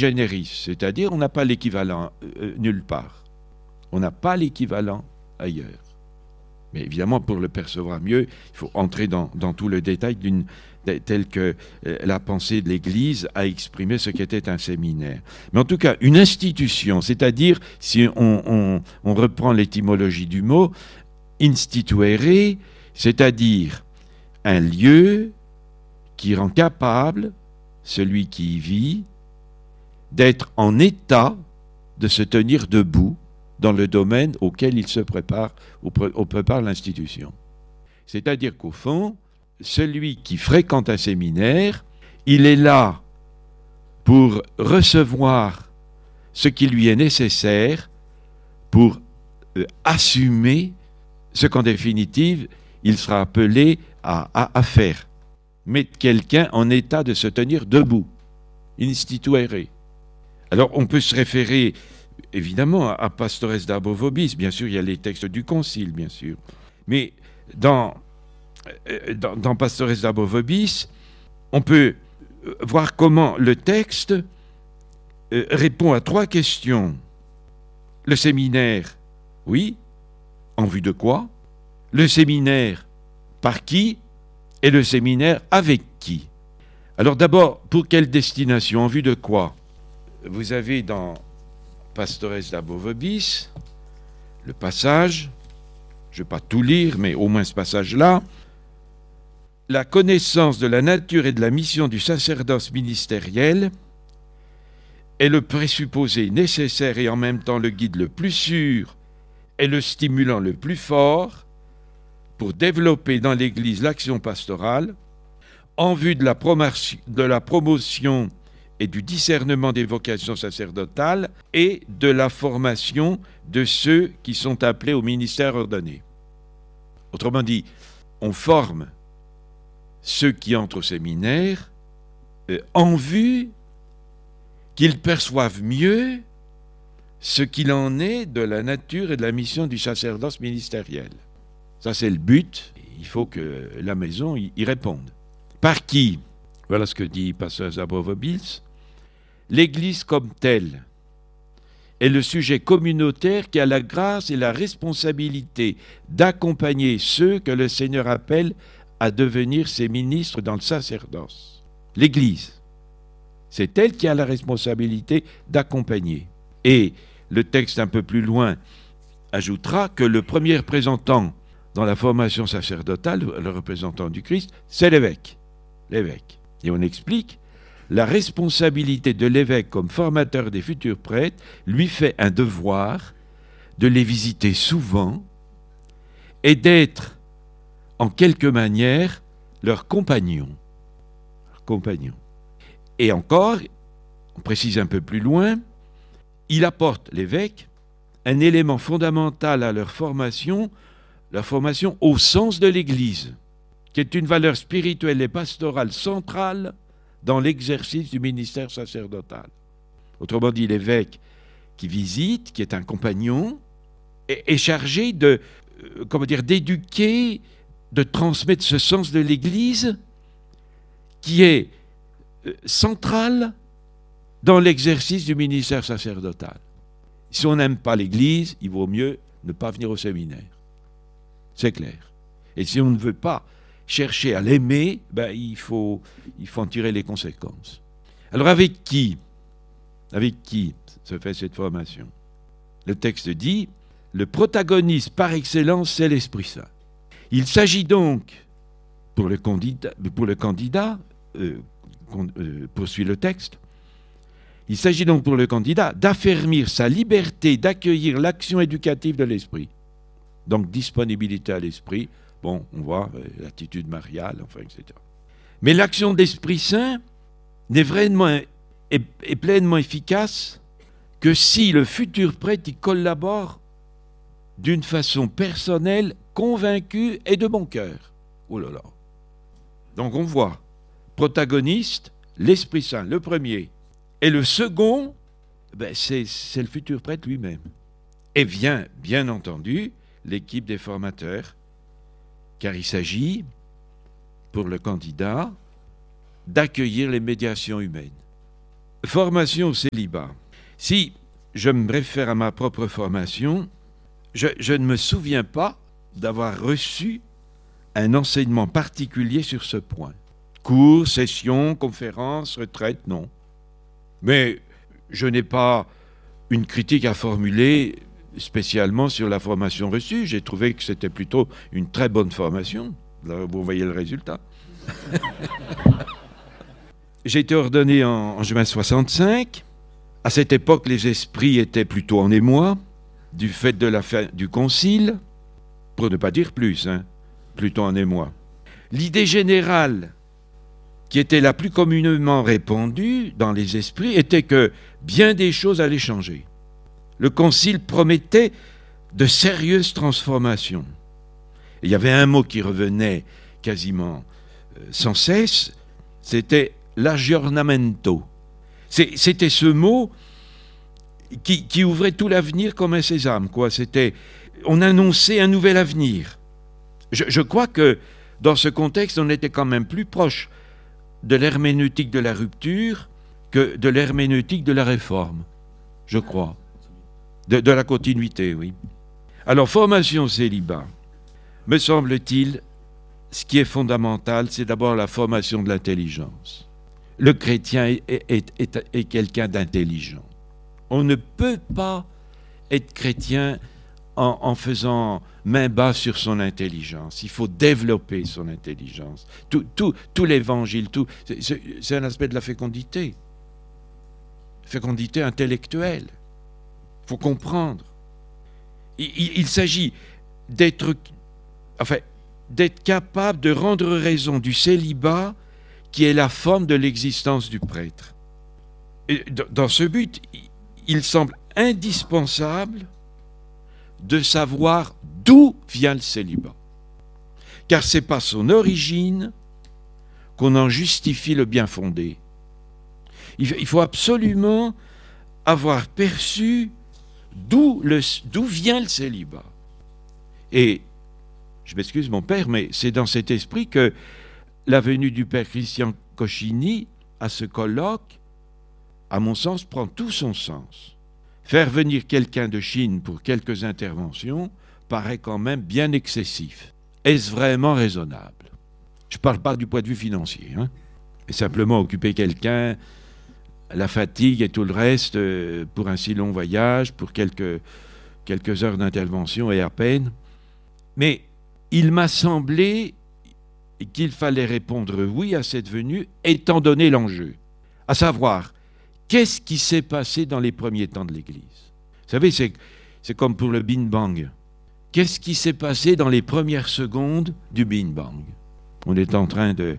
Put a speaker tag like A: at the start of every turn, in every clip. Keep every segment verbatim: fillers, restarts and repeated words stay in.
A: generis, c'est-à-dire on n'a pas l'équivalent euh, nulle part. On n'a pas l'équivalent ailleurs. Mais évidemment, pour le percevoir mieux, il faut entrer dans, dans tout le détail d'une, tel que euh, la pensée de l'Église a exprimé ce qu'était un séminaire. Mais en tout cas, une institution, c'est-à-dire, si on, on, on reprend l'étymologie du mot, instituere, c'est-à-dire un lieu qui rend capable celui qui y vit d'être en état de se tenir debout dans le domaine auquel il se prépare, ou prépare l'institution. C'est-à-dire qu'au fond, celui qui fréquente un séminaire, il est là pour recevoir ce qui lui est nécessaire pour euh, assumer ce qu'en définitive, il sera appelé à, à, à faire. Mettre quelqu'un en état de se tenir debout. Instituere. Alors, on peut se référer évidemment à Pastores d'Abo Vobis, bien sûr, il y a les textes du Concile, bien sûr. Mais dans, dans, dans Pastores d'Abo Vobis, on peut voir comment le texte répond à trois questions. Le séminaire, oui, en vue de quoi? Le séminaire, par qui? Et le séminaire, avec qui? Alors d'abord, pour quelle destination? En vue de quoi? Vous avez dans Pastores d'Abo Vobis le passage, je ne vais pas tout lire, mais au moins ce passage-là, la connaissance de la nature et de la mission du sacerdoce ministériel est le présupposé nécessaire et en même temps le guide le plus sûr et le stimulant le plus fort pour développer dans l'Église l'action pastorale en vue de la, promotion, de la promotion et du discernement des vocations sacerdotales et de la formation de ceux qui sont appelés au ministère ordonné. Autrement dit, on forme ceux qui entrent au séminaire euh, en vue qu'ils perçoivent mieux ce qu'il en est de la nature et de la mission du sacerdoce ministériel. Ça, c'est le but. Il faut que la maison y, y réponde. Par qui? Voilà ce que dit Pastores d'Abo Vobis. L'Église comme telle est le sujet communautaire qui a la grâce et la responsabilité d'accompagner ceux que le Seigneur appelle à devenir ses ministres dans le sacerdoce. L'Église, c'est elle qui a la responsabilité d'accompagner. Et le texte un peu plus loin ajoutera que le premier représentant dans la formation sacerdotale, le représentant du Christ, c'est l'évêque. L'évêque. Et on explique, la responsabilité de l'évêque comme formateur des futurs prêtres lui fait un devoir de les visiter souvent et d'être, en quelque manière, leur compagnon. Leur compagnon. Et encore, on précise un peu plus loin, il apporte, l'évêque, un élément fondamental à leur formation, la formation au sens de l'Église, qui est une valeur spirituelle et pastorale centrale dans l'exercice du ministère sacerdotal. Autrement dit, l'évêque qui visite, qui est un compagnon, est, est chargé de, euh, comment dire, d'éduquer, de transmettre ce sens de l'Église qui est euh, central dans l'exercice du ministère sacerdotal. Si on n'aime pas l'Église, il vaut mieux ne pas venir au séminaire. C'est clair. Et si on ne veut pas chercher à l'aimer, ben, il faut, il faut en tirer les conséquences. Alors avec qui Avec qui se fait cette formation? Le texte dit, le protagoniste par excellence, c'est l'Esprit Saint. Il s'agit donc, pour le candidat, pour le candidat euh, euh, poursuit le texte, il s'agit donc pour le candidat d'affermir sa liberté d'accueillir l'action éducative de l'Esprit. Donc disponibilité à l'Esprit, bon, on voit euh, l'attitude mariale, enfin, et cetera. Mais l'action d'Esprit Saint n'est vraiment est, est pleinement efficace que si le futur prêtre y collabore d'une façon personnelle, convaincue et de bon cœur. Oh là là. Donc on voit, protagoniste, l'Esprit Saint, le premier. Et le second, ben c'est, c'est le futur prêtre lui-même. Et vient, bien entendu, l'équipe des formateurs, car il s'agit, pour le candidat, d'accueillir les médiations humaines. Formation au célibat. Si je me réfère à ma propre formation, je, je ne me souviens pas d'avoir reçu un enseignement particulier sur ce point. Cours, sessions, conférences, retraites, non. Mais je n'ai pas une critique à formuler spécialement sur la formation reçue. J'ai trouvé que c'était plutôt une très bonne formation. Là, vous voyez le résultat. J'ai été ordonné en, en juin soixante-cinq. À cette époque, les esprits étaient plutôt en émoi, du fait de la fin du concile, pour ne pas dire plus, hein, plutôt en émoi. L'idée générale qui était la plus communément répandue dans les esprits était que bien des choses allaient changer. Le concile promettait de sérieuses transformations. Et il y avait un mot qui revenait quasiment euh, sans cesse, c'était l'aggiornamento. C'est, c'était ce mot qui, qui ouvrait tout l'avenir comme un sésame, quoi. C'était, on annonçait un nouvel avenir. Je, je crois que dans ce contexte, on était quand même plus proche de l'herméneutique de la rupture que de l'herméneutique de la réforme, je crois. De, de la continuité, oui. Alors, formation célibat, me semble-t-il, ce qui est fondamental, c'est d'abord la formation de l'intelligence. Le chrétien est, est, est, est quelqu'un d'intelligent. On ne peut pas être chrétien en, en faisant main basse sur son intelligence. Il faut développer son intelligence. Tout, tout, tout l'évangile, tout, c'est, c'est un aspect de la fécondité. Fécondité intellectuelle. Il faut comprendre. Il, il, il s'agit d'être, enfin, d'être capable de rendre raison du célibat qui est la forme de l'existence du prêtre. Et dans ce but, il semble indispensable de savoir d'où vient le célibat. Car ce n'est pas son origine qu'on en justifie le bien fondé. Il faut absolument avoir perçu d'où, le, d'où vient le célibat. Et, je m'excuse mon père, mais c'est dans cet esprit que la venue du père Christian Coscini à ce colloque, à mon sens, prend tout son sens. Faire venir quelqu'un de Chine pour quelques interventions paraît quand même bien excessif. Est-ce vraiment raisonnable? Je ne parle pas du point de vue financier. Hein. Et simplement occuper quelqu'un, la fatigue et tout le reste, euh, pour un si long voyage, pour quelques, quelques heures d'intervention et à peine. Mais il m'a semblé qu'il fallait répondre oui à cette venue, étant donné l'enjeu. À savoir, qu'est-ce qui s'est passé dans les premiers temps de l'Église? Vous savez, c'est, c'est comme pour le Big Bang. Qu'est-ce qui s'est passé dans les premières secondes du Big Bang? On est en train de,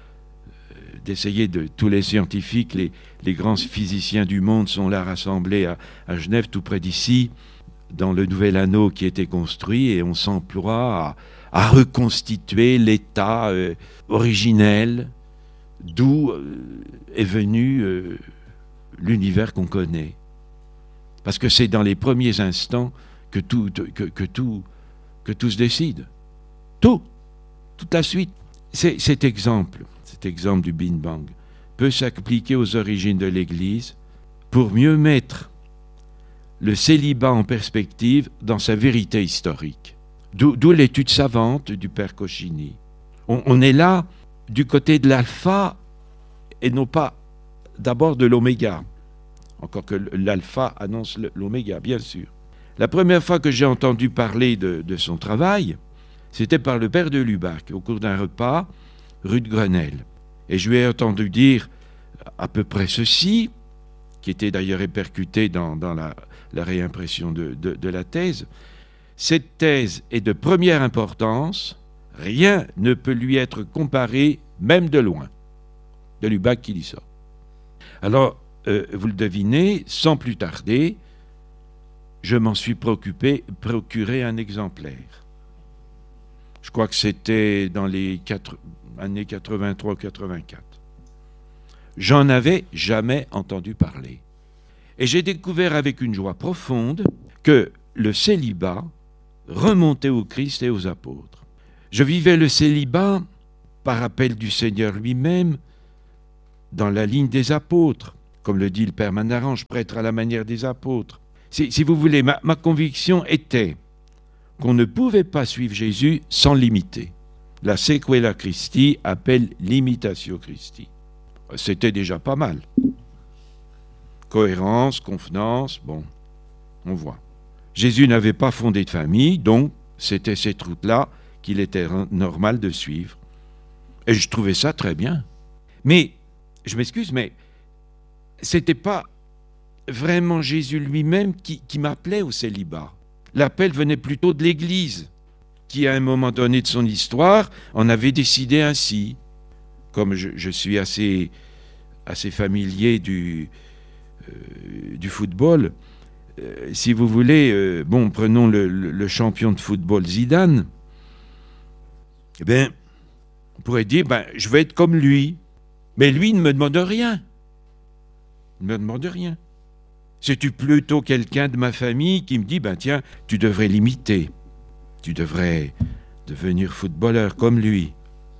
A: d'essayer de... Tous les scientifiques, les, les grands physiciens du monde sont là rassemblés à, à Genève, tout près d'ici, dans le nouvel anneau qui a été construit, et on s'emploie à, à reconstituer l'état euh, originel d'où euh, est venu euh, l'univers qu'on connaît. Parce que c'est dans les premiers instants que tout, que, que tout, que tout se décide. Tout, toute la suite. C'est, cet exemple, cet exemple du Big Bang peut s'appliquer aux origines de l'Église pour mieux mettre le célibat en perspective dans sa vérité historique. D'où, d'où l'étude savante du père Coscini. On, on est là du côté de l'alpha et non pas d'abord de l'oméga. Encore que l'alpha annonce l'oméga, bien sûr. La première fois que j'ai entendu parler de, de son travail, c'était par le père de Lubac, au cours d'un repas, rue de Grenelle. Et je lui ai entendu dire à peu près ceci, qui était d'ailleurs répercuté dans, dans la, la réimpression de, de, de la thèse. Cette thèse est de première importance, rien ne peut lui être comparé, même de loin. De Lubac qui dit ça. Alors, euh, vous le devinez, sans plus tarder, je m'en suis préoccupé, procuré un exemplaire. Je crois que c'était dans les quatre, années quatre-vingt-trois quatre-vingt-quatre. J'en avais jamais entendu parler. Et j'ai découvert avec une joie profonde que le célibat remontait au Christ et aux apôtres. Je vivais le célibat par appel du Seigneur lui-même dans la ligne des apôtres, comme le dit le père Manarange, prêtre à la manière des apôtres. Si, si vous voulez, ma, ma conviction était qu'on ne pouvait pas suivre Jésus sans l'imiter. La Sequela Christi appelle l'imitatio Christi. C'était déjà pas mal. Cohérence, convenance, bon, on voit. Jésus n'avait pas fondé de famille, donc c'était cette route-là qu'il était normal de suivre. Et je trouvais ça très bien. Mais, je m'excuse, mais c'était pas vraiment Jésus lui-même qui, qui m'appelait au célibat. L'appel venait plutôt de l'Église, qui à un moment donné de son histoire en avait décidé ainsi. Comme je, je suis assez, assez familier du, euh, du football, euh, si vous voulez, euh, bon, prenons le, le, le champion de football Zidane, eh bien, on pourrait dire, ben, je vais être comme lui. Mais lui ne me demande rien. Il ne me demande rien. C'est-tu plutôt quelqu'un de ma famille qui me dit, ben tiens, tu devrais l'imiter. Tu devrais devenir footballeur comme lui.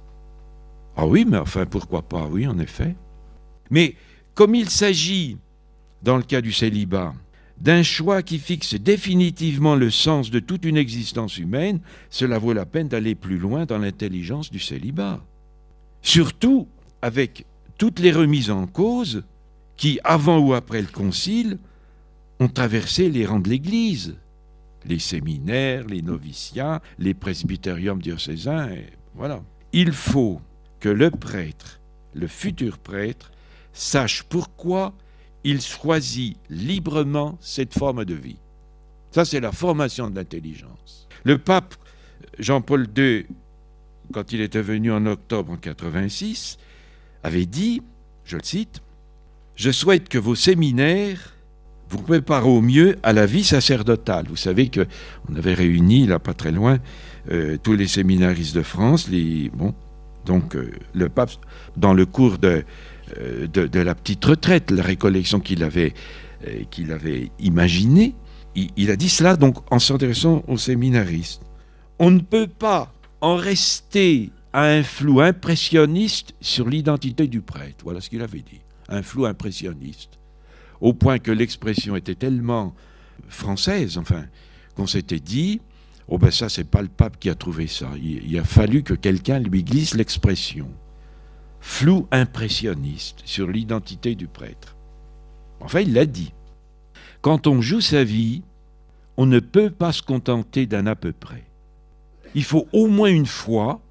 A: Ah oui, mais enfin, pourquoi pas? Oui, en effet. Mais comme il s'agit, dans le cas du célibat, d'un choix qui fixe définitivement le sens de toute une existence humaine, cela vaut la peine d'aller plus loin dans l'intelligence du célibat. Surtout avec toutes les remises en cause qui, avant ou après le concile, ont traversé les rangs de l'Église. Les séminaires, les noviciats, les presbytériums diocésains, et voilà. Il faut que le prêtre, le futur prêtre, sache pourquoi il choisit librement cette forme de vie. Ça, c'est la formation de l'intelligence. Le pape Jean-Paul deux, quand il était venu en octobre en quatre-vingt-six, avait dit, je le cite, « Je souhaite que vos séminaires vous préparent au mieux à la vie sacerdotale. » Vous savez qu'on avait réuni, là pas très loin, euh, tous les séminaristes de France. Les, bon, donc euh, le pape, dans le cours de, euh, de, de la petite retraite, la récollection qu'il avait, euh, qu'il avait imaginée, il, il a dit cela donc en s'adressant aux séminaristes. On ne peut pas en rester à un flou impressionniste sur l'identité du prêtre. Voilà ce qu'il avait dit. Un flou impressionniste. Au point que l'expression était tellement française, enfin, qu'on s'était dit, oh ben ça, c'est pas le pape qui a trouvé ça. Il, il a fallu que quelqu'un lui glisse l'expression. Flou impressionniste sur l'identité du prêtre. Enfin, il l'a dit. Quand on joue sa vie, on ne peut pas se contenter d'un à peu près. Il faut au moins une fois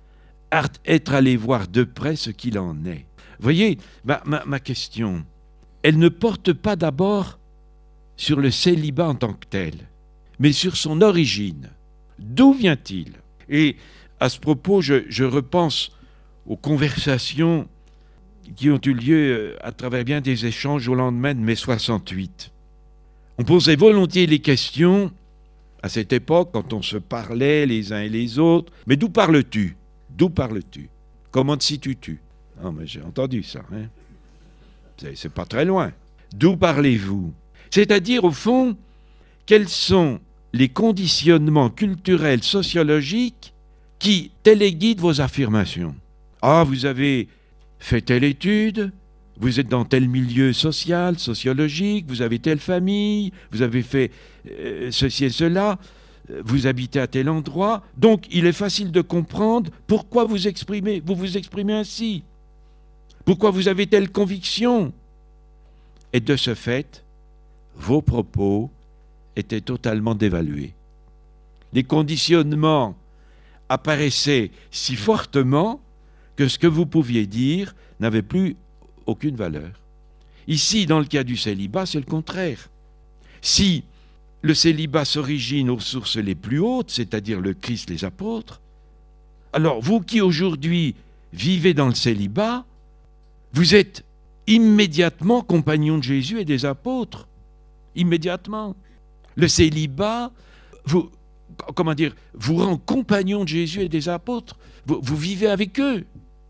A: être allé voir de près ce qu'il en est. Vous voyez, ma, ma, ma question, elle ne porte pas d'abord sur le célibat en tant que tel, mais sur son origine. D'où vient-il? Et à ce propos, je, je repense aux conversations qui ont eu lieu à travers bien des échanges au lendemain de mai soixante-huit. On posait volontiers les questions, à cette époque, quand on se parlait les uns et les autres, mais d'où parles-tu? D'où parles-tu? Comment te situes-tu? Non, mais j'ai entendu ça, hein? C'est, c'est pas très loin. D'où parlez-vous? C'est-à-dire, au fond, quels sont les conditionnements culturels, sociologiques qui téléguident vos affirmations? Ah, vous avez fait telle étude, vous êtes dans tel milieu social, sociologique, vous avez telle famille, vous avez fait euh, ceci et cela, vous habitez à tel endroit, donc il est facile de comprendre pourquoi vous exprimez, vous vous exprimez ainsi, pourquoi vous avez telle conviction. Et de ce fait, vos propos étaient totalement dévalués. Les conditionnements apparaissaient si fortement que ce que vous pouviez dire n'avait plus aucune valeur. Ici, dans le cas du célibat, c'est le contraire. Si le célibat s'origine aux sources les plus hautes, c'est-à-dire le Christ, les apôtres, alors vous qui aujourd'hui vivez dans le célibat, vous êtes immédiatement compagnon de Jésus et des apôtres. Immédiatement. Le célibat, vous, comment dire, vous rend compagnon de Jésus et des apôtres. Vous, vous vivez avec eux.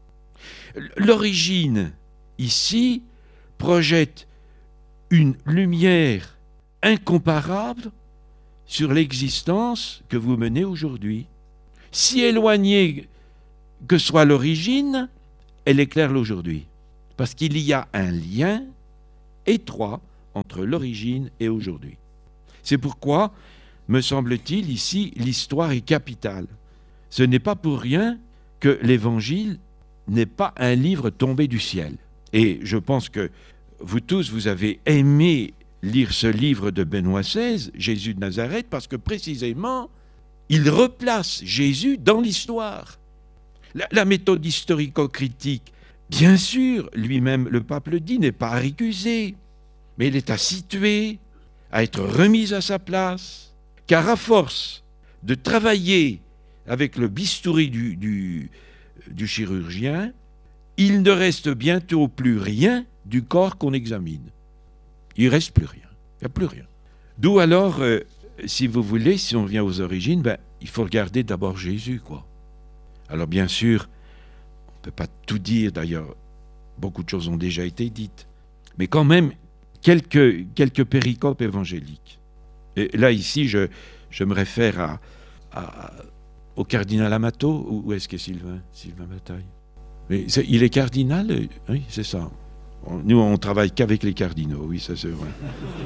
A: L'origine, ici, projette une lumière incomparable sur l'existence que vous menez aujourd'hui. Si éloignée que soit l'origine, elle éclaire l'aujourd'hui. Parce qu'il y a un lien étroit entre l'origine et aujourd'hui. C'est pourquoi, me semble-t-il, ici, l'histoire est capitale. Ce n'est pas pour rien que l'Évangile n'est pas un livre tombé du ciel. Et je pense que vous tous, vous avez aimé lire ce livre de Benoît seize, Jésus de Nazareth, parce que précisément, il replace Jésus dans l'histoire. La, la méthode historico-critique, bien sûr, lui-même, le pape le dit, n'est pas à récuser, mais elle est à situer, à être remise à sa place, car à force de travailler avec le bistouri du, du, du chirurgien, il ne reste bientôt plus rien du corps qu'on examine. Il ne reste plus rien. Il n'y a plus rien. D'où alors, euh, si vous voulez, si on vient aux origines, ben, il faut regarder d'abord Jésus, quoi. Alors bien sûr, on ne peut pas tout dire, d'ailleurs, beaucoup de choses ont déjà été dites, mais quand même, quelques, quelques péricopes évangéliques. Et là, ici, je, je me réfère à, à, au cardinal Amato, ou où est-ce que Sylvain Sylvain Bataille. Mais c'est, il est cardinal, oui, c'est ça. Nous, on travaille qu'avec les cardinaux, oui, ça c'est vrai.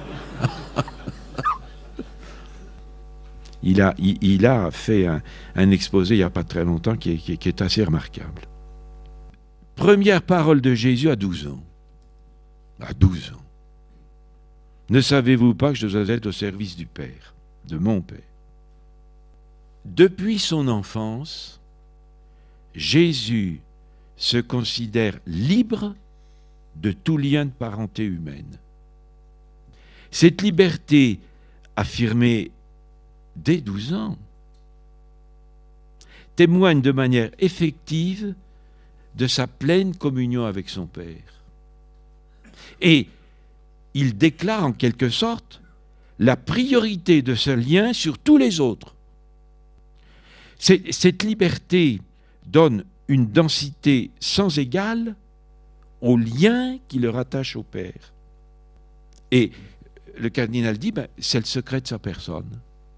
A: il, a, il, il a fait un, un exposé il n'y a pas très longtemps qui est, qui, qui est assez remarquable. Première parole de Jésus à douze ans. À douze ans. Ne savez-vous pas que je dois être au service du Père, de mon Père? Depuis son enfance, Jésus se considère libre de tout lien de parenté humaine. Cette liberté, affirmée dès douze ans, témoigne de manière effective de sa pleine communion avec son Père. Et il déclare en quelque sorte la priorité de ce lien sur tous les autres. C'est, cette liberté donne une densité sans égale au lien qui le rattache au Père. Et le cardinal dit, ben, c'est le secret de sa personne.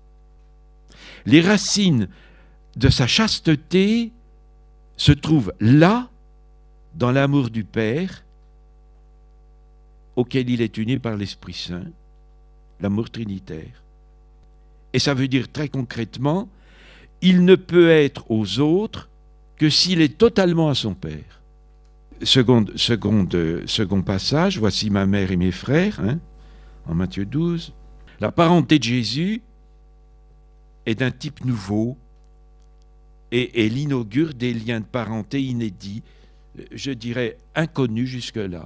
A: Les racines de sa chasteté se trouvent là, dans l'amour du Père, auquel il est uni par l'Esprit Saint, l'amour trinitaire. Et ça veut dire très concrètement, il ne peut être aux autres que s'il est totalement à son Père. Seconde, seconde, second passage, voici ma mère et mes frères, hein, en Matthieu douze. La parenté de Jésus est d'un type nouveau et elle inaugure des liens de parenté inédits, je dirais inconnus jusque-là.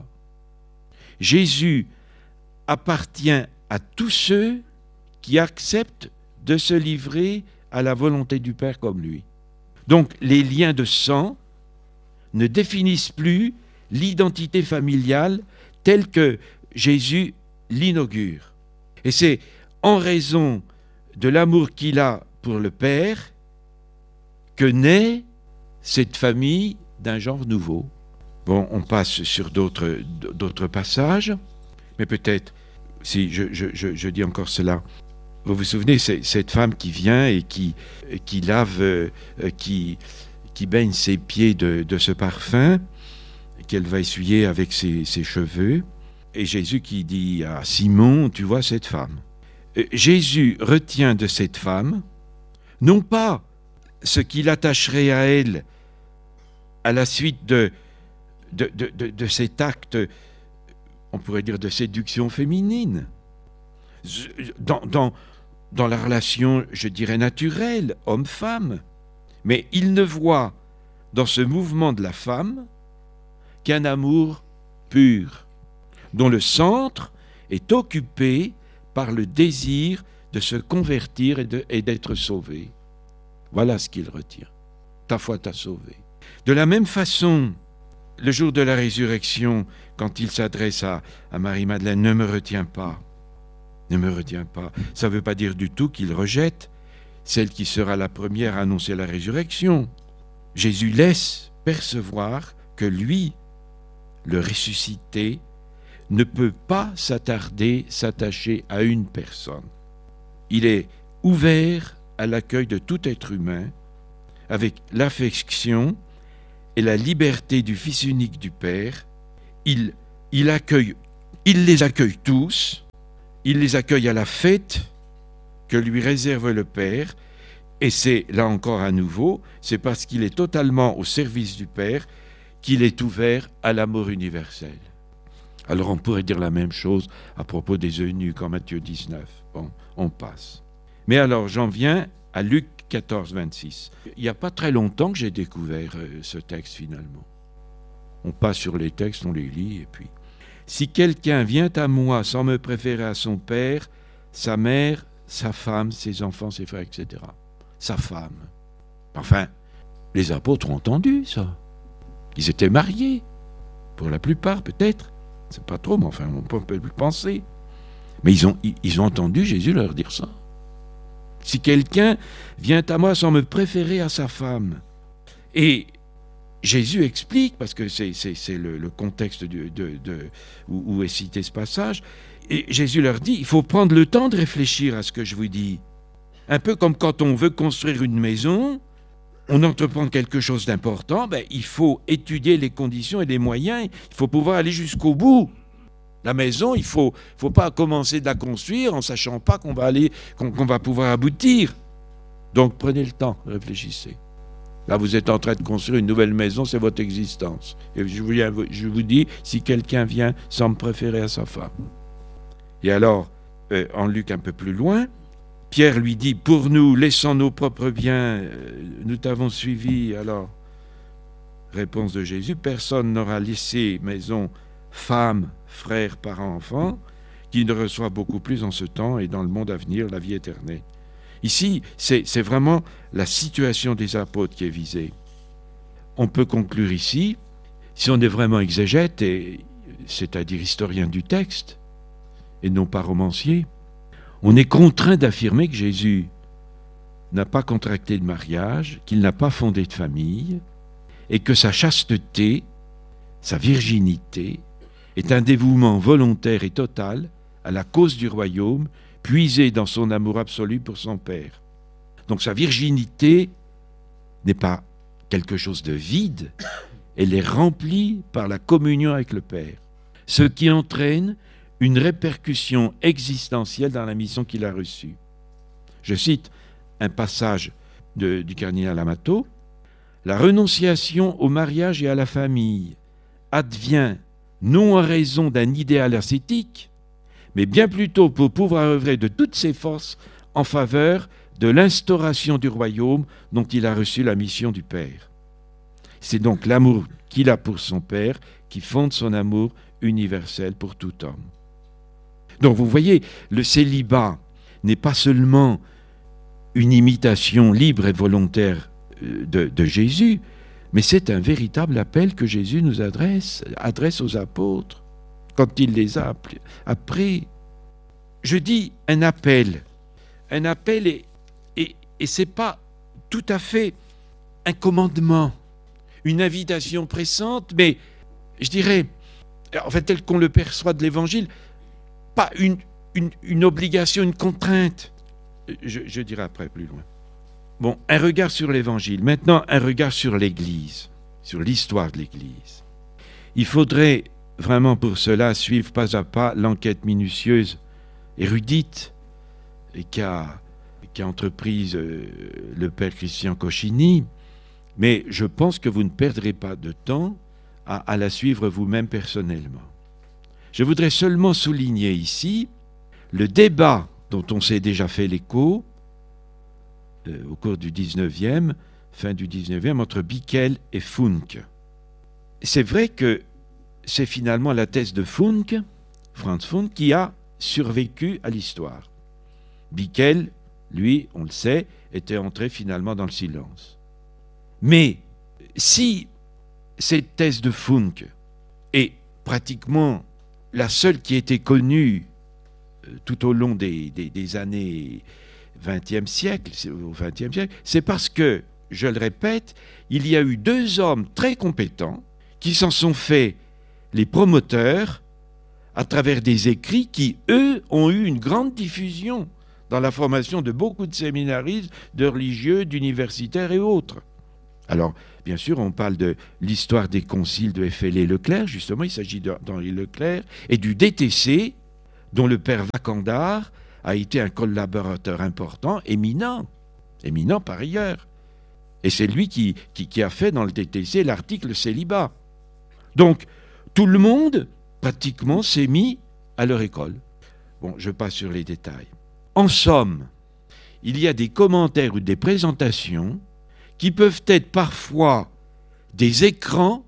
A: Jésus appartient à tous ceux qui acceptent de se livrer à la volonté du Père comme lui. Donc les liens de sang ne définissent plus l'identité familiale telle que Jésus l'inaugure. Et c'est en raison de l'amour qu'il a pour le Père que naît cette famille d'un genre nouveau. Bon, on passe sur d'autres, d'autres passages, mais peut-être, si je, je, je, je dis encore cela, vous vous souvenez, c'est cette femme qui vient et qui, qui lave, euh, qui, qui baigne ses pieds de, de ce parfum qu'elle va essuyer avec ses, ses cheveux. Et Jésus qui dit à Simon, tu vois cette femme. Jésus retient de cette femme, non pas ce qu'il attacherait à elle à la suite de, de, de, de, de cet acte, on pourrait dire de séduction féminine, dans, dans, dans la relation, je dirais, naturelle, homme-femme. Mais il ne voit dans ce mouvement de la femme qu'un amour pur, dont le centre est occupé par le désir de se convertir et, de, et d'être sauvé. Voilà ce qu'il retient. Ta foi t'a sauvé. De la même façon, le jour de la résurrection, quand il s'adresse à, à Marie-Madeleine, ne me retiens pas. Ne me retiens pas. Ça ne veut pas dire du tout qu'il rejette celle qui sera la première à annoncer la résurrection. Jésus laisse percevoir que lui, le ressuscité, ne peut pas s'attarder, s'attacher à une personne. Il est ouvert à l'accueil de tout être humain, avec l'affection et la liberté du Fils unique du Père. Il, il accueille, il les accueille tous, il les accueille à la fête que lui réserve le Père, et c'est, là encore à nouveau, c'est parce qu'il est totalement au service du Père qu'il est ouvert à l'amour universel. Alors on pourrait dire la même chose à propos des eunuques en Matthieu dix-neuf. Bon, on passe. Mais alors j'en viens à Luc quatorze, vingt-six. Il n'y a pas très longtemps que j'ai découvert euh, ce texte finalement. On passe sur les textes, on les lit, et puis... Si quelqu'un vient à moi sans me préférer à son père, sa mère, sa femme, ses enfants, ses frères, et cetera. Sa femme. Enfin, les apôtres ont entendu ça. Ils étaient mariés. Pour la plupart, peut-être. C'est pas trop, mais enfin, on peut le penser. Mais ils ont, ils ont entendu Jésus leur dire ça. Si quelqu'un vient à moi sans me préférer à sa femme. Et Jésus explique, parce que c'est, c'est, c'est le, le contexte de, de, de, où, où est cité ce passage, et Jésus leur dit, il faut prendre le temps de réfléchir à ce que je vous dis. Un peu comme quand on veut construire une maison, on entreprend quelque chose d'important, ben, il faut étudier les conditions et les moyens, il faut pouvoir aller jusqu'au bout. La maison, il ne faut, faut pas commencer de la construire en ne sachant pas qu'on va, aller, qu'on, qu'on va pouvoir aboutir. Donc prenez le temps, réfléchissez. Là, vous êtes en train de construire une nouvelle maison, c'est votre existence. Et je vous, je vous dis, si quelqu'un vient sans me préférer à sa femme. Et alors, euh, en Luc un peu plus loin, Pierre lui dit, pour nous, laissant nos propres biens, euh, nous t'avons suivi. Alors, réponse de Jésus, personne n'aura laissé maison, femme, frère, parents, enfants, qui ne reçoit beaucoup plus en ce temps et dans le monde à venir la vie éternelle. Ici, c'est, c'est vraiment la situation des apôtres qui est visée. On peut conclure ici, si on est vraiment exégète, et, c'est-à-dire historien du texte, et non pas romancier, on est contraint d'affirmer que Jésus n'a pas contracté de mariage, qu'il n'a pas fondé de famille, et que sa chasteté, sa virginité, est un dévouement volontaire et total à la cause du royaume, puisé dans son amour absolu pour son Père. Donc sa virginité n'est pas quelque chose de vide, elle est remplie par la communion avec le Père, ce qui entraîne une répercussion existentielle dans la mission qu'il a reçue. Je cite un passage de, du cardinal Amato. « La renonciation au mariage et à la famille advient non en raison d'un idéal ascétique, mais bien plutôt pour pouvoir œuvrer de toutes ses forces en faveur de l'instauration du royaume dont il a reçu la mission du Père. C'est donc l'amour qu'il a pour son Père qui fonde son amour universel pour tout homme. » Donc vous voyez, le célibat n'est pas seulement une imitation libre et volontaire de, de Jésus, mais c'est un véritable appel que Jésus nous adresse, adresse aux apôtres, quand il les a appris. Je dis un appel. Un appel, et, et, et ce n'est pas tout à fait un commandement, une invitation pressante, mais je dirais, en fait, tel qu'on le perçoit de l'Évangile, pas une, une, une obligation, une contrainte. Je, je dirai après, plus loin. Bon, un regard sur l'Évangile. Maintenant, un regard sur l'Église, sur l'histoire de l'Église. Il faudrait vraiment pour cela suivre pas à pas l'enquête minutieuse, érudite, et qu'a, qu'a entreprise euh, le père Christian Cochini, mais je pense que vous ne perdrez pas de temps à, à la suivre vous-même personnellement. Je voudrais seulement souligner ici le débat dont on s'est déjà fait l'écho euh, au cours du dix-neuvième, fin du dix-neuvième, entre Bickel et Funk. C'est vrai que c'est finalement la thèse de Funk, Franz Funk, qui a survécu à l'histoire. Bickel, lui, on le sait, était entré finalement dans le silence. Mais si cette thèse de Funk est pratiquement la seule qui était connue tout au long des, des, des années vingtième siècle, au vingtième siècle, c'est parce que, je le répète, il y a eu deux hommes très compétents qui s'en sont fait les promoteurs à travers des écrits qui, eux, ont eu une grande diffusion dans la formation de beaucoup de séminaristes, de religieux, d'universitaires et autres. Alors, bien sûr, on parle de l'histoire des conciles de Eiffel et Leclerc, justement, il s'agit d'Henri Leclerc, et du D T C, dont le père Vacandard a été un collaborateur important, éminent, éminent par ailleurs. Et c'est lui qui, qui, qui a fait dans le D T C l'article célibat. Donc, tout le monde, pratiquement, s'est mis à leur école. Bon, je passe sur les détails. En somme, il y a des commentaires ou des présentations qui peuvent être parfois des écrans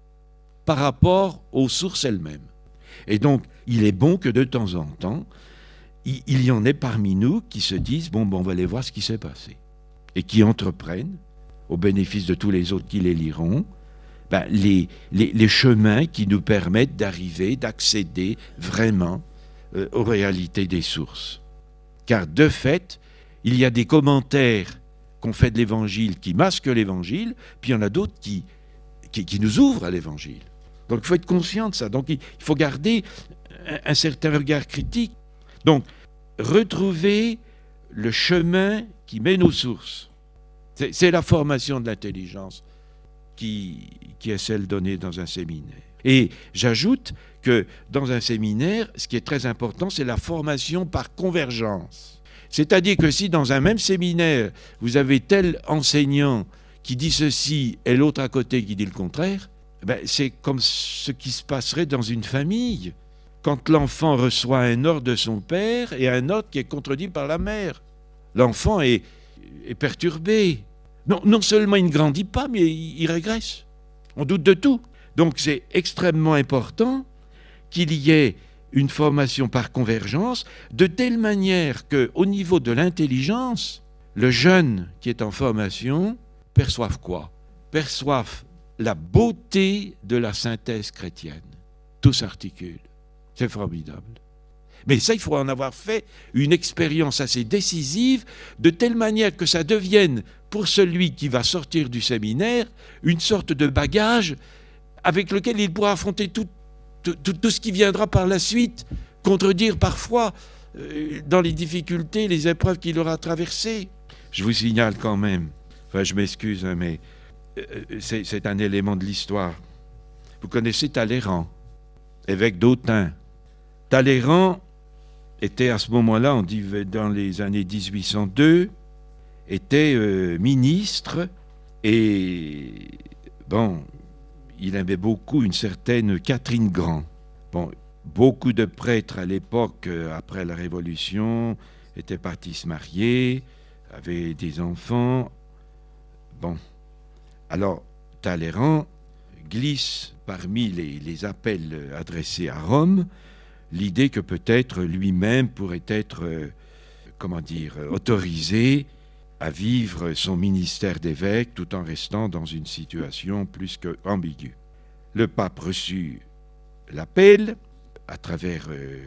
A: par rapport aux sources elles-mêmes. Et donc, il est bon que de temps en temps, il, il y en ait parmi nous qui se disent « bon, bon, on va aller voir ce qui s'est passé » et qui entreprennent, au bénéfice de tous les autres qui les liront, ben, les, les, les chemins qui nous permettent d'arriver, d'accéder vraiment euh, aux réalités des sources. Car de fait, il y a des commentaires qu'on fait de l'Évangile qui masquent l'Évangile, puis il y en a d'autres qui, qui, qui nous ouvrent à l'Évangile. Donc il faut être conscient de ça. Donc il faut garder un, un certain regard critique. Donc, retrouver le chemin qui mène aux sources. C'est, c'est la formation de l'intelligence qui, qui est celle donnée dans un séminaire. Et j'ajoute que dans un séminaire, ce qui est très important, c'est la formation par convergence. C'est-à-dire que si dans un même séminaire, vous avez tel enseignant qui dit ceci et l'autre à côté qui dit le contraire, ben c'est comme ce qui se passerait dans une famille, quand l'enfant reçoit un ordre de son père et un ordre qui est contredit par la mère. L'enfant est, est perturbé. Non, non seulement il ne grandit pas, mais il, il régresse. On doute de tout. Donc c'est extrêmement important qu'il y ait une formation par convergence, de telle manière qu'au niveau de l'intelligence, le jeune qui est en formation perçoive quoi ? Perçoive la beauté de la synthèse chrétienne. Tout s'articule. C'est formidable. Mais ça, il faut en avoir fait une expérience assez décisive, de telle manière que ça devienne, pour celui qui va sortir du séminaire, une sorte de bagage avec lequel il pourra affronter tout Tout, tout, tout ce qui viendra par la suite, contredire parfois euh, dans les difficultés, les épreuves qu'il aura traversées. Je vous signale quand même, enfin je m'excuse, hein, mais euh, c'est, c'est un élément de l'histoire. Vous connaissez Talleyrand, évêque d'Autun. Talleyrand était à ce moment-là, on dit dans les années dix-huit cent deux, était euh, ministre et bon... il aimait beaucoup une certaine Catherine Grand. Bon, beaucoup de prêtres à l'époque, après la Révolution, étaient partis se marier, avaient des enfants. Bon, alors Talleyrand glisse parmi les, les appels adressés à Rome l'idée que peut-être lui-même pourrait être, euh, comment dire, autorisé à vivre son ministère d'évêque tout en restant dans une situation plus qu'ambiguë. Le pape reçut l'appel à travers euh,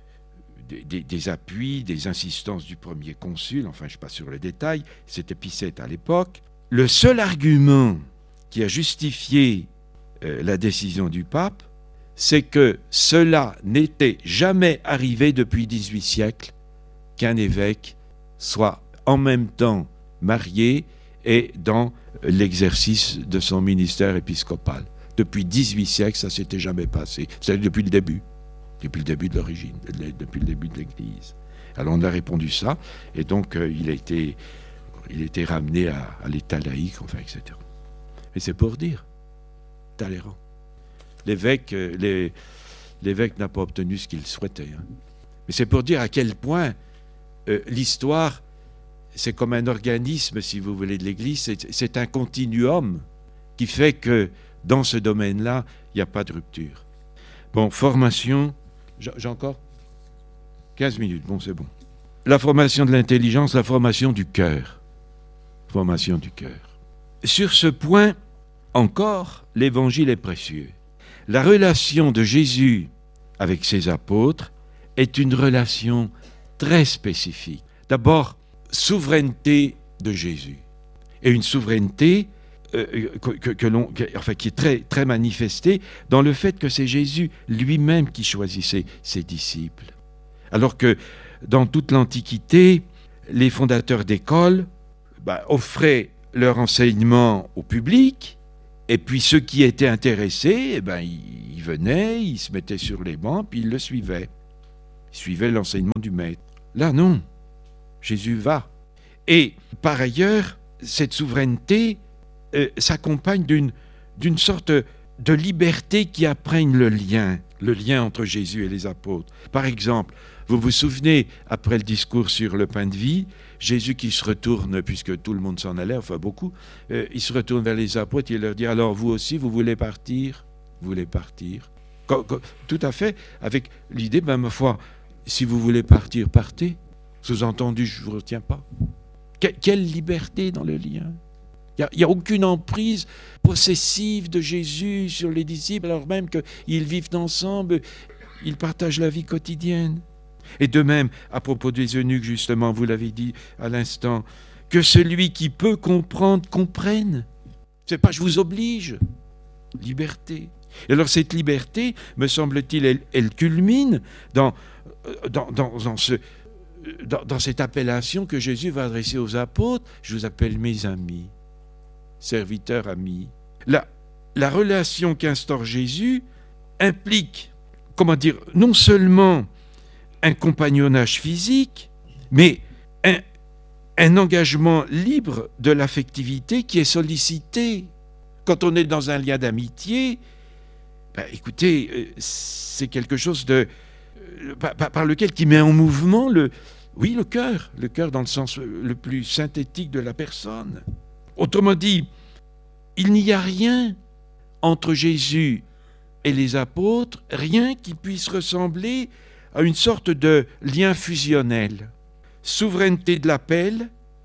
A: des, des, des appuis, des insistances du premier consul, enfin je passe sur le détail, c'était Picette à l'époque. Le seul argument qui a justifié euh, la décision du pape, c'est que cela n'était jamais arrivé depuis dix-huit siècles qu'un évêque soit en même temps marié et dans l'exercice de son ministère épiscopal. Depuis dix-huit siècles, ça ne s'était jamais passé. C'est depuis le début, depuis le début de l'origine, depuis le début de l'Église. Alors on a répondu ça, et donc euh, il a été, il a été ramené à, à l'état laïque, enfin, et cetera. Et c'est pour dire, Talleyrand. L'évêque, euh, les, l'évêque n'a pas obtenu ce qu'il souhaitait. Hein. Mais c'est pour dire à quel point euh, l'histoire, c'est comme un organisme, si vous voulez, de l'Église, c'est, c'est un continuum qui fait que dans ce domaine-là, il n'y a pas de rupture. Bon, formation, j'ai, j'ai encore quinze minutes, bon, c'est bon. La formation de l'intelligence, la formation du cœur. Formation du cœur. Sur ce point, encore, l'Évangile est précieux. La relation de Jésus avec ses apôtres est une relation très spécifique. D'abord, souveraineté de Jésus. Et une souveraineté euh, que, que, que l'on, que, enfin, qui est très, très manifestée dans le fait que c'est Jésus lui-même qui choisissait ses disciples. Alors que dans toute l'Antiquité, les fondateurs d'écoles bah, offraient leur enseignement au public, et puis ceux qui étaient intéressés, eh ben, ils, ils venaient, ils se mettaient sur les bancs, puis ils le suivaient. Ils suivaient l'enseignement du maître. Là, non. Jésus va. Et par ailleurs, cette souveraineté euh, s'accompagne d'une, d'une sorte de liberté qui apprenne le lien, le lien entre Jésus et les apôtres. Par exemple, vous vous souvenez, après le discours sur le pain de vie, Jésus qui se retourne, puisque tout le monde s'en allait, enfin beaucoup, euh, il se retourne vers les apôtres et il leur dit, alors vous aussi, vous voulez partir ? Vous voulez partir ? Quand, quand, Tout à fait, avec l'idée, ben, ma foi, si vous voulez partir, partez. Sous-entendu, je ne vous retiens pas. Que, quelle liberté dans le lien. Il n'y a, a aucune emprise possessive de Jésus sur les disciples, alors même qu'ils vivent ensemble, ils partagent la vie quotidienne. Et de même, à propos des eunuques, justement, vous l'avez dit à l'instant, que celui qui peut comprendre, comprenne. C'est pas « je vous oblige ». Liberté. Et alors cette liberté, me semble-t-il, elle, elle culmine dans, dans, dans, dans, ce, dans, dans cette appellation que Jésus va adresser aux apôtres. Je vous appelle mes amis, serviteurs, amis. La, la relation qu'instaure Jésus implique, comment dire, non seulement un compagnonnage physique, mais un, un engagement libre de l'affectivité qui est sollicité. Quand on est dans un lien d'amitié, ben, écoutez, c'est quelque chose de, par, par lequel qui met en mouvement le, oui, le cœur, le cœur dans le sens le plus synthétique de la personne. Autrement dit, il n'y a rien entre Jésus et les apôtres, rien qui puisse ressembler à une sorte de lien fusionnel. Souveraineté de l'appel,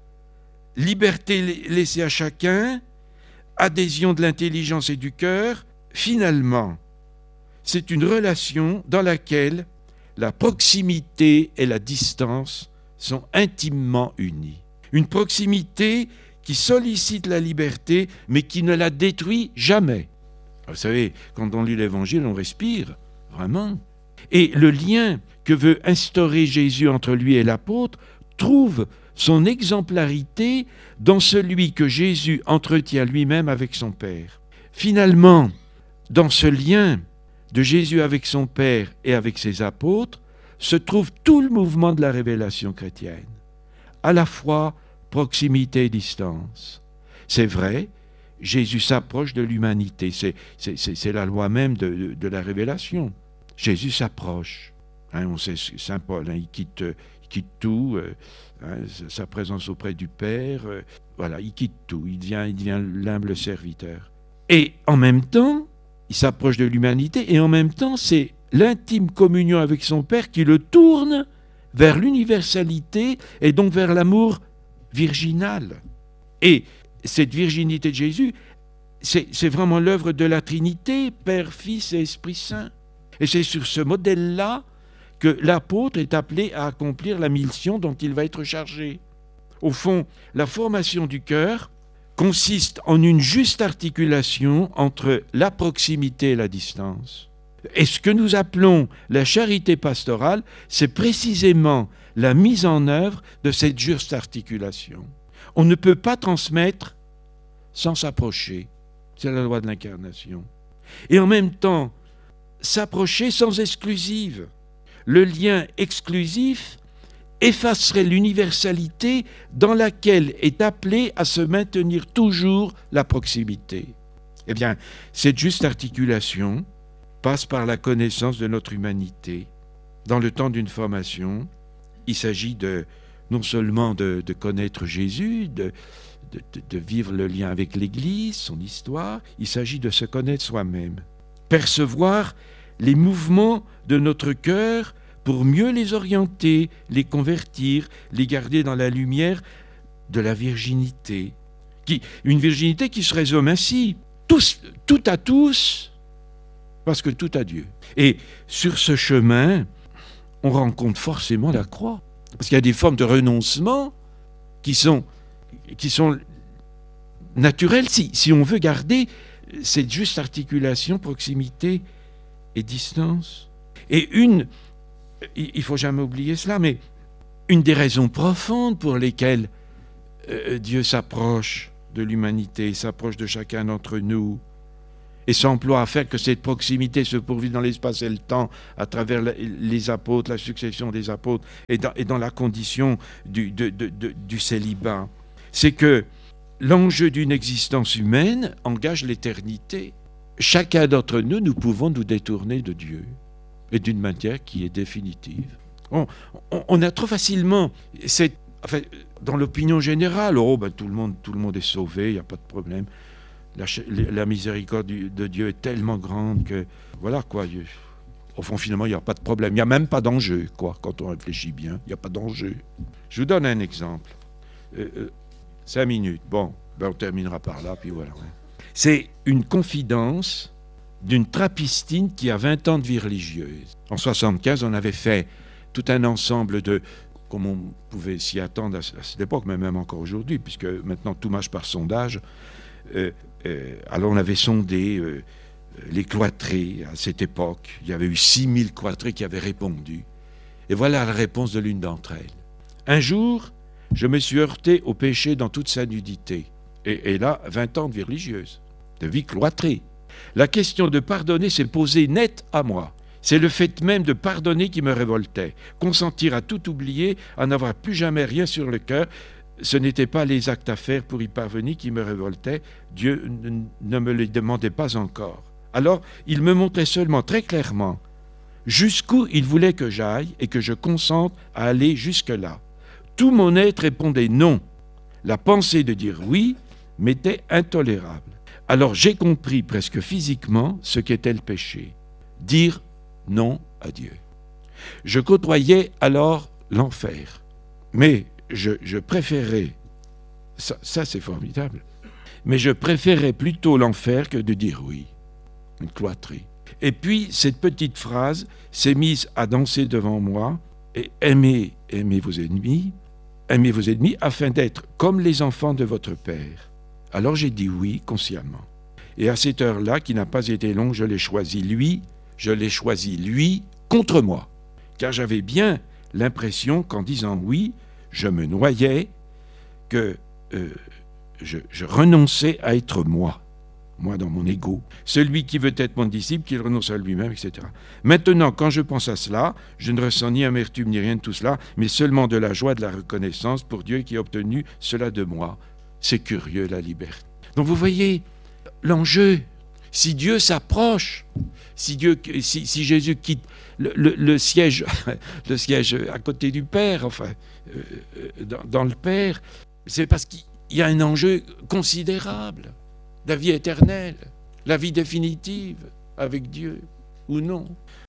A: liberté laissée à chacun, adhésion de l'intelligence et du cœur. Finalement, c'est une relation dans laquelle la proximité et la distance sont intimement unies. Une proximité qui sollicite la liberté, mais qui ne la détruit jamais. Vous savez, quand on lit l'Évangile, on respire, vraiment. Et le lien que veut instaurer Jésus entre lui et l'apôtre trouve son exemplarité dans celui que Jésus entretient lui-même avec son Père. Finalement, dans ce lien de Jésus avec son Père et avec ses apôtres, se trouve tout le mouvement de la révélation chrétienne. À la fois proximité et distance. C'est vrai, Jésus s'approche de l'humanité. C'est, c'est, c'est, c'est la loi même de, de, de la révélation. Jésus s'approche. Hein, on sait, Saint Paul, hein, il, quitte, il quitte tout, euh, hein, sa présence auprès du Père. Euh, voilà, il quitte tout. Il devient, il devient l'humble serviteur. Et en même temps, il s'approche de l'humanité, et en même temps, c'est l'intime communion avec son Père qui le tourne vers l'universalité et donc vers l'amour virginal. Et cette virginité de Jésus, c'est, c'est vraiment l'œuvre de la Trinité, Père, Fils et Esprit Saint. Et c'est sur ce modèle-là que l'apôtre est appelé à accomplir la mission dont il va être chargé. Au fond, la formation du cœur consiste en une juste articulation entre la proximité et la distance. Et ce que nous appelons la charité pastorale, c'est précisément la mise en œuvre de cette juste articulation. On ne peut pas transmettre sans s'approcher. C'est la loi de l'incarnation. Et en même temps, s'approcher sans exclusive. Le lien exclusif effacerait l'universalité dans laquelle est appelée à se maintenir toujours la proximité. Eh bien, cette juste articulation passe par la connaissance de notre humanité. Dans le temps d'une formation, il s'agit de, non seulement de, de connaître Jésus, de, de, de vivre le lien avec l'Église, son histoire, il s'agit de se connaître soi-même. Percevoir les mouvements de notre cœur pour mieux les orienter, les convertir, les garder dans la lumière de la virginité. Qui, une virginité qui se résume ainsi, tous, tout à tous, parce que tout à Dieu. Et sur ce chemin, on rencontre forcément la croix. Parce qu'il y a des formes de renoncement qui sont, qui sont naturelles si, si on veut garder cette juste articulation, proximité et distance. Et une, il ne faut jamais oublier cela, mais une des raisons profondes pour lesquelles euh, Dieu s'approche de l'humanité, s'approche de chacun d'entre nous et s'emploie à faire que cette proximité se poursuive dans l'espace et le temps à travers les apôtres, la succession des apôtres et dans, et dans la condition du, de, de, de, du célibat. C'est que l'enjeu d'une existence humaine engage l'éternité. Chacun d'entre nous, nous pouvons nous détourner de Dieu et d'une manière qui est définitive. On, on, on a trop facilement, cette, enfin, dans l'opinion générale, oh, ben, tout, le monde, tout le monde est sauvé, il n'y a pas de problème. La, la miséricorde de Dieu est tellement grande que, voilà quoi, au fond, finalement, il n'y a pas de problème. Il n'y a même pas d'enjeu, quoi, quand on réfléchit bien. Il n'y a pas d'enjeu. Je vous donne un exemple. Euh, euh, cinq minutes. Bon, ben, on terminera par là, puis voilà. C'est une confidence d'une trappistine qui a vingt ans de vie religieuse. En soixante-quinze, on avait fait tout un ensemble de, comme on pouvait s'y attendre à cette époque, mais même encore aujourd'hui, puisque maintenant tout marche par sondage. Euh, euh, alors on avait sondé euh, les cloîtrés à cette époque. Il y avait eu six mille cloîtrés qui avaient répondu. Et voilà la réponse de l'une d'entre elles. Un jour, je me suis heurté au péché dans toute sa nudité. Et, et là, vingt ans de vie religieuse, de vie cloîtrée. La question de pardonner s'est posée net à moi. C'est le fait même de pardonner qui me révoltait. Consentir à tout oublier, à n'avoir plus jamais rien sur le cœur, ce n'était pas les actes à faire pour y parvenir qui me révoltaient. Dieu ne me les demandait pas encore. Alors, il me montrait seulement très clairement jusqu'où il voulait que j'aille et que je consente à aller jusque-là. Tout mon être répondait non. La pensée de dire oui m'était intolérable. Alors j'ai compris presque physiquement ce qu'était le péché. Dire non à Dieu. Je côtoyais alors l'enfer. Mais je, je préférais, ça, ça c'est formidable, mais je préférais plutôt l'enfer que de dire oui. Une cloîtrée. Et puis cette petite phrase s'est mise à danser devant moi et aimez, aimez vos ennemis, aimez vos ennemis afin d'être comme les enfants de votre Père. Alors j'ai dit oui consciemment. Et à cette heure-là, qui n'a pas été longue, je l'ai choisi lui, je l'ai choisi lui contre moi. Car j'avais bien l'impression qu'en disant oui, je me noyais, que euh, je, je renonçais à être moi, moi dans mon ego. Celui qui veut être mon disciple, qu'il renonce à lui-même, et cetera. Maintenant, quand je pense à cela, je ne ressens ni amertume ni rien de tout cela, mais seulement de la joie, de la reconnaissance pour Dieu qui a obtenu cela de moi. C'est curieux, la liberté. Donc vous voyez, l'enjeu, si Dieu s'approche, si, Dieu, si, si Jésus quitte le, le, le, siège, le siège à côté du Père, enfin, euh, dans, dans le Père, c'est parce qu'il y a un enjeu considérable, la vie éternelle, la vie définitive avec Dieu, ou non.